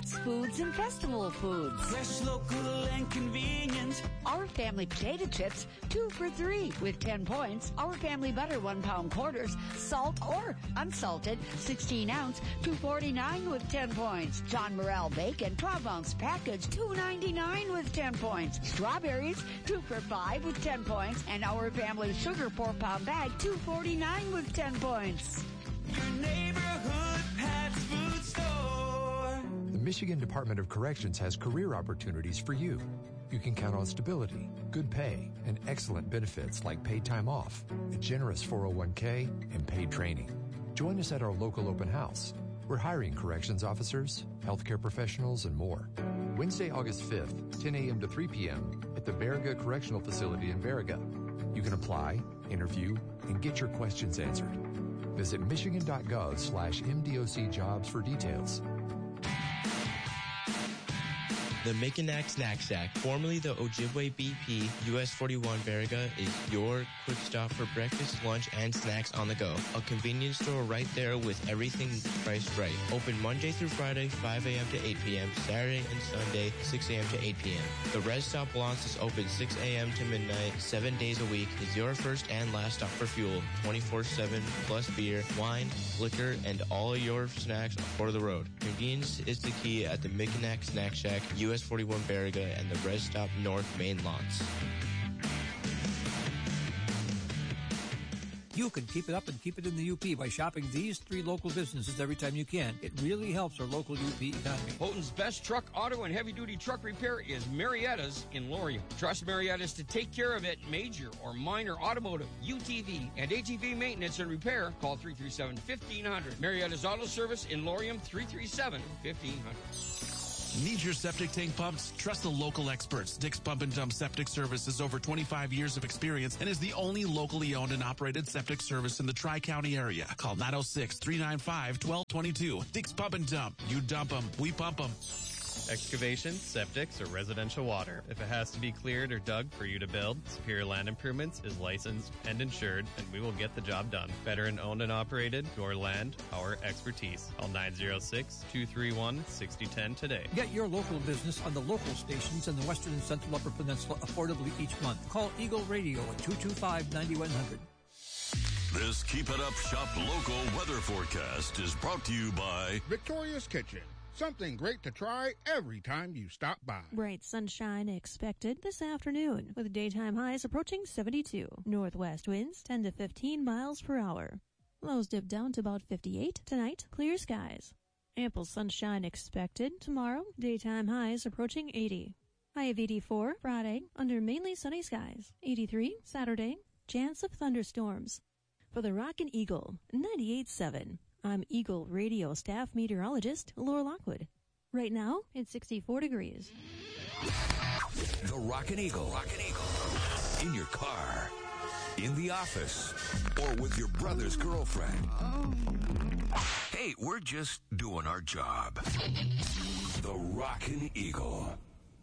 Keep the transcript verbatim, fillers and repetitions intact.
Pat's Foods and Festival Foods. Fresh, local, and convenient. Our family potato chips, two for three with ten points. Our family butter, one pound quarters, salt or unsalted, sixteen ounce, two forty-nine with ten points. John Morrell bacon, twelve ounce package, two ninety-nine with ten points. Strawberries, two for five with ten points. And our family sugar, four pound bag, two forty-nine with ten points. Your neighborhood Pat's Food Store. The Michigan Department of Corrections has career opportunities for you. You can count on stability, good pay, and excellent benefits like paid time off, a generous four oh one k, and paid training. Join us at our local open house. We're hiring corrections officers, healthcare professionals, and more. Wednesday, August fifth, ten a.m. to three p.m. at the Baraga Correctional Facility in Baraga. You can apply, interview, and get your questions answered. Visit michigan.gov slash MDOC jobs for details. The Mickinac Snack Shack, formerly the Ojibwe B P, U S forty-one Baraga, is your quick stop for breakfast, lunch, and snacks on the go. A convenience store right there with everything priced right. Open Monday through Friday, five a.m. to eight p.m., Saturday and Sunday, six a.m. to eight p.m. The Red Stop Blonce is open six a.m. to midnight, seven days a week. Is your first and last stop for fuel, twenty-four seven, plus beer, wine, liquor, and all your snacks for the road. Convenience is the key at the Mickinac Snack Shack, U S forty-one Baraga, and the Red Stop North Main Lawns. You can keep it up and keep it in the U P by shopping these three local businesses every time you can. It really helps our local U P economy. Houghton's best truck, auto, and heavy-duty truck repair is Marietta's in Laurier. Trust Marietta's to take care of it. Major or minor automotive, U T V, and A T V maintenance and repair. Call three three seven, fifteen hundred. Marietta's Auto Service in Laurium, three three seven, fifteen hundred. Need your septic tank pumps? Trust the local experts. Dick's Pump and Dump Septic Service has over twenty-five years of experience and is the only locally owned and operated septic service in the Tri-County area. Call nine oh six, three nine five, one two two two. Dick's Pump and Dump. You dump them, we pump them. Excavation, septics, or residential water. If it has to be cleared or dug for you to build, Superior Land Improvements is licensed and insured, and we will get the job done. Veteran owned and operated, your land, our expertise. Call nine oh six, two three one, six oh one oh today. Get your local business on the local stations in the Western and Central Upper Peninsula affordably each month. Call Eagle Radio at two two five, nine one zero zero. This Keep It Up Shop local weather forecast is brought to you by Victoria's Kitchen. Something great to try every time you stop by. Bright sunshine expected this afternoon with daytime highs approaching seventy-two. Northwest winds ten to fifteen miles per hour. Lows dip down to about fifty-eight. Tonight, clear skies. Ample sunshine expected tomorrow. Daytime highs approaching eighty. High of eighty-four Friday under mainly sunny skies. eighty-three Saturday. Chance of thunderstorms. For the Rockin' Eagle, ninety-eight point seven. I'm Eagle Radio staff meteorologist Laura Lockwood. Right now, it's sixty-four degrees. The Rockin' Eagle. Rockin' Eagle. In your car, in the office, or with your brother's girlfriend. Hey, we're just doing our job. The Rockin' Eagle.